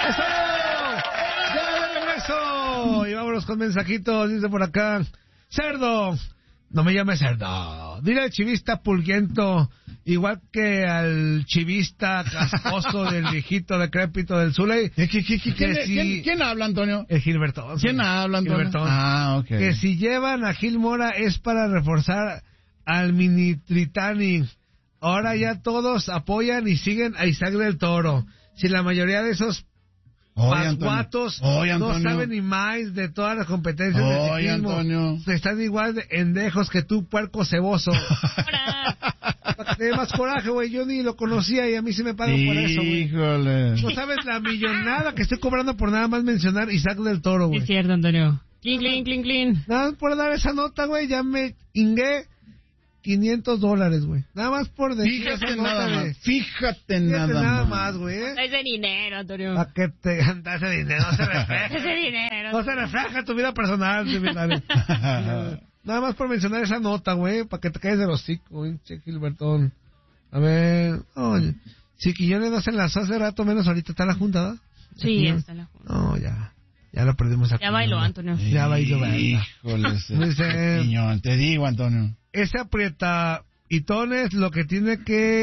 ¡Eso! ¡Ya de regreso! Y vámonos con mensajitos, dice por acá. ¡Cerdo! No me llames cerdo. Dile al chivista pulguiento, igual que al chivista casposo del viejito decrépito del Zuley. ¿Quién habla, Antonio? El Gilbertón. ¿Quién habla, Antonio? Gilbertón. Ah, ok. Que si llevan a Gil Mora es para reforzar al mini Tritani. Ahora ya todos apoyan y siguen a Isaac del Toro. Si la mayoría de esos pascuatos no saben ni más de todas las competencias del ciclismo, Antonio, están igual de endejos que tú, puerco ceboso. Para que te dé más coraje, güey. Yo ni lo conocía y a mí sí me pagan por eso, güey. Híjole. No sabes la millonada que estoy cobrando por nada más mencionar Isaac del Toro, güey. Es cierto, Antonio. Clean, clean, clean. Nada más por dar esa nota, güey, ya me ingué $500, güey. Nada más por decir Fíjate esa nada nota más. de... Fíjate nada más, güey. Es de dinero, Antonio. ¿Para qué te gasta ese dinero? No se refleja. Es de dinero. No se refleja tu vida personal, similares. Nada más por mencionar esa nota, güey, para que te caigas de los hocico, güey, che Gilbertón. A ver, oye, si Quillones no se enlazó hace rato, menos ahorita está la junta, ¿verdad? Sí, está la junta. No, ya lo perdimos aquí. Ya bailó, Antonio. Ya bailó, ¿verdad? Híjole, Dice, Quiñón, te digo, Antonio. ese aprietatones lo que tiene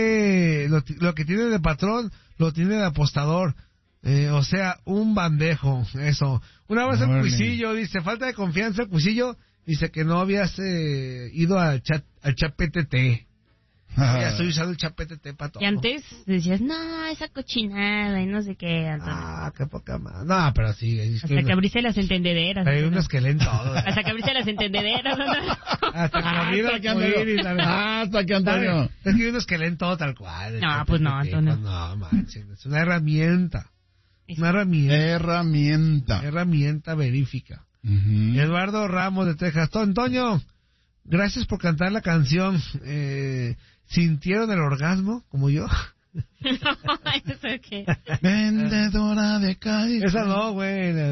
de patrón, lo tiene de apostador. O sea, un bandejo, eso. Una vez el Cuisillo dice, falta de confianza el Cuisillo, dice que no habías ido al chat PTT. Ya estoy usando el chat PTT para todo. Y antes decías, no, esa cochinada y no sé qué, Antonio. Ah, qué poca más. No, pero sí. Hasta que abriste las entendederas. Hay unos que leen todo. Hasta que abriste las entendederas, Antonio. Hasta que abrieron Hasta que Antonio. Es que hay unos que leen todo tal cual. No, pues no, Antonio. Pues no, manches. Es una herramienta. Una herramienta verífica. Eduardo Ramos de Texas. Antonio, gracias por cantar la canción. ¿Sintieron el orgasmo como yo? No, eso qué. Vendedora de calle. Esa no, güey.